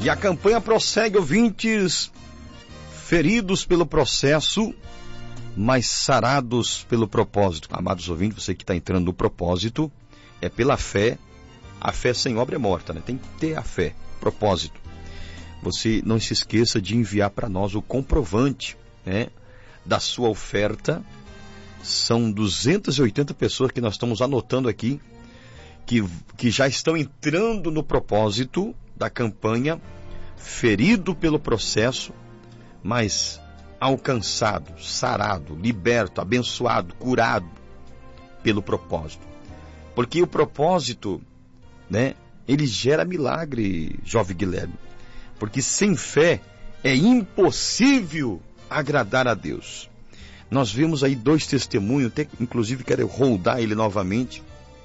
E a campanha prossegue, ouvintes, feridos pelo processo, mas sarados pelo propósito. Amados ouvintes, você que está entrando no propósito, é pela fé. A fé sem obra é morta, né? Tem que ter a fé, propósito. Você não se esqueça de enviar para nós o comprovante, né, da sua oferta. São 280 pessoas que nós estamos anotando aqui, que já estão entrando no propósito da campanha, ferido pelo processo, mas alcançado, sarado, liberto, abençoado, curado pelo propósito. Porque o propósito, né, ele gera milagre, jovem Guilherme. Porque sem fé é impossível agradar a Deus. Nós vemos aí 2 testemunhos, até inclusive quero rodar ele novamente,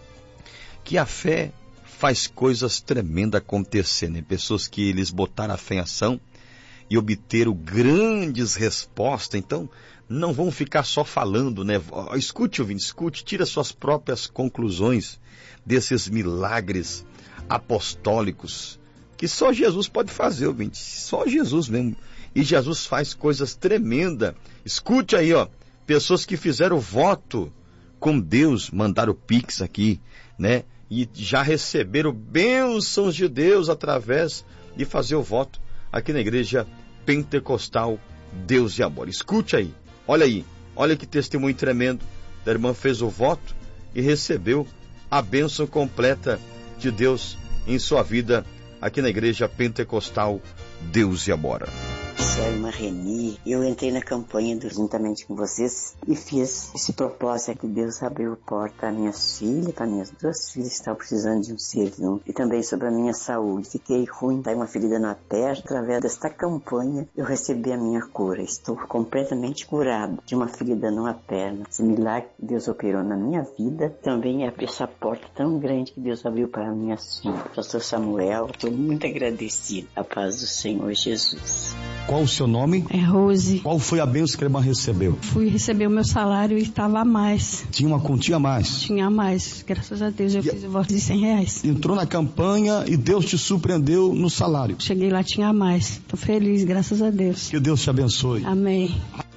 que a fé faz coisas tremendas acontecer, né? Pessoas que eles botaram a fé em ação e obteram grandes respostas. Então não vão ficar só falando, né? Escute, ouvinte, escute, tira suas próprias conclusões desses milagres apostólicos que só Jesus pode fazer, ouvinte, só Jesus mesmo. E Jesus faz coisas tremendas. Escute aí, ó, pessoas que fizeram voto com Deus, mandaram o Pix aqui, né? E já receberam bênçãos de Deus através de fazer o voto aqui na igreja pentecostal Deus e Amor. Escute aí, olha que testemunho tremendo. A irmã fez o voto e recebeu a bênção completa de Deus em sua vida aqui na igreja pentecostal Deus e Amor. Sou a irmã Reni. Eu entrei na campanha juntamente com vocês e fiz esse propósito que Deus abriu porta para minhas filhas, para minhas 2 filhas que estavam precisando de um serviço, e também sobre a minha saúde. Fiquei ruim, tá uma ferida na perna. Através desta campanha eu recebi a minha cura. Estou completamente curado de uma ferida numa perna. Esse milagre que Deus operou na minha vida também é essa porta tão grande que Deus abriu para minhas filhas. Pastor Samuel, estou muito agradecido. A paz do Senhor Jesus. Qual o seu nome? É Rose. Qual foi a bênção que a irmã recebeu? Fui receber o meu salário e estava a mais. Tinha uma quantia a mais? Tinha a mais, graças a Deus. Eu fiz o voto de R$100. Entrou na campanha e Deus te surpreendeu no salário. Cheguei lá, tinha a mais. Estou feliz, graças a Deus. Que Deus te abençoe. Amém.